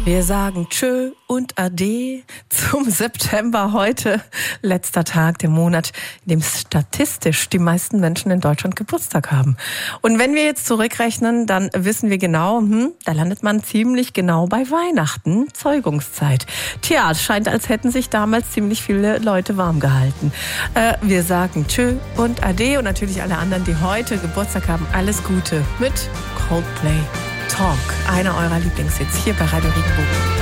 Wir sagen Tschö und Ade zum September heute. Letzter Tag, der Monat, in dem statistisch die meisten Menschen in Deutschland Geburtstag haben. Und wenn wir jetzt zurückrechnen, dann wissen wir genau, da landet man ziemlich genau bei Weihnachten, Zeugungszeit. Tja, es scheint, als hätten sich damals ziemlich viele Leute warm gehalten. Wir sagen Tschö und Ade und natürlich alle anderen, die heute Geburtstag haben, alles Gute mit Coldplay. Talk, einer eurer Lieblingshits hier bei Radio Regenbogen.